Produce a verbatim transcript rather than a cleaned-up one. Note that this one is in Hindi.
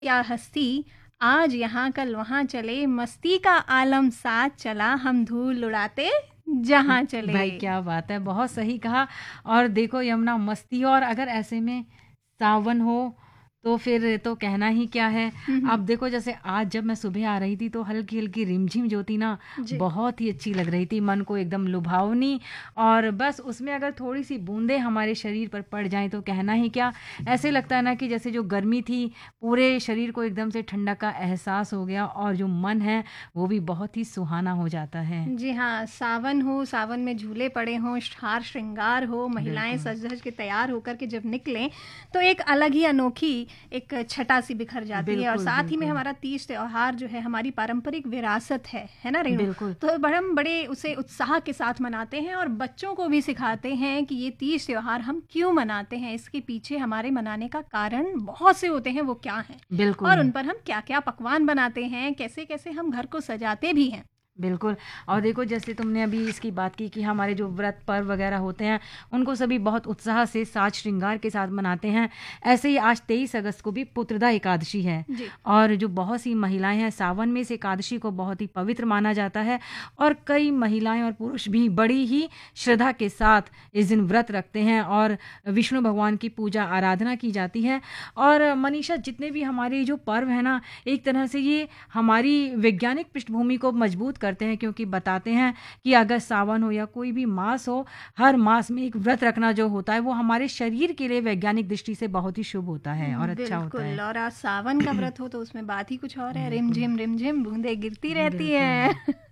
या हस्ती, आज यहाँ कल वहाँ चले, मस्ती का आलम साथ चला, हम धूल उड़ाते जहाँ चले। भाई क्या बात है, बहुत सही कहा। और देखो यमुना, मस्ती, और अगर ऐसे में सावन हो तो फिर तो कहना ही क्या है। हम्म, अब देखो जैसे आज जब मैं सुबह आ रही थी तो हल्की हल्की रिमझिम जो थी ना, जी बहुत ही अच्छी लग रही थी, मन को एकदम लुभावनी। और बस उसमें अगर थोड़ी सी बूंदें हमारे शरीर पर पड़ जाएं तो कहना ही क्या। ऐसे लगता है ना कि जैसे जो गर्मी थी, पूरे शरीर को एकदम से ठंडक का एहसास हो गया, और जो मन है वो भी बहुत ही सुहाना हो जाता है। जी हाँ, सावन हो, सावन में झूले पड़े हों, हार श्रृंगार हो, महिलाएं बिल्कुल सज धज के तैयार होकर के जब निकलें तो एक अलग ही अनोखी एक छटा सी बिखर जाती है। और बिल्कुल साथ ही में बिल्कुल हमारा तीज त्योहार जो है हमारी पारंपरिक विरासत है है ना रेणु। बिल्कुल तो बड़े हम बड़े उसे उत्साह के साथ मनाते हैं और बच्चों को भी सिखाते हैं कि ये तीज त्योहार हम क्यों मनाते हैं, इसके पीछे हमारे मनाने का कारण बहुत से होते हैं, वो क्या हैं और बिल्कुल उन पर हम क्या क्या पकवान बनाते हैं, कैसे कैसे हम घर को सजाते भी हैं। बिल्कुल। और देखो जैसे तुमने अभी इसकी बात की कि हमारे जो व्रत पर्व वगैरह होते हैं उनको सभी बहुत उत्साह से साज श्रृंगार के साथ मनाते हैं। ऐसे ही आज तेईस अगस्त को भी पुत्रदा एकादशी है, जी और जो बहुत सी महिलाएं हैं, सावन में इस एकादशी को बहुत ही पवित्र माना जाता है, और कई महिलाएं और पुरुष भी बड़ी ही श्रद्धा के साथ इस दिन व्रत रखते हैं, और विष्णु भगवान की पूजा आराधना की जाती है। और मनीषा, जितने भी हमारे जो पर्व है ना, एक तरह से ये हमारी वैज्ञानिक पृष्ठभूमि को मजबूत करते हैं, क्योंकि बताते हैं कि अगर सावन हो या कोई भी मास हो, हर मास में एक व्रत रखना जो होता है वो हमारे शरीर के लिए वैज्ञानिक दृष्टि से बहुत ही शुभ होता है और अच्छा होता बिल्कुल। है। और आज सावन का व्रत हो तो उसमें बात ही कुछ और है, बिल्कुल रिमझिम रिमझिम बूंदे गिरती रहती बिल्कुल हैं।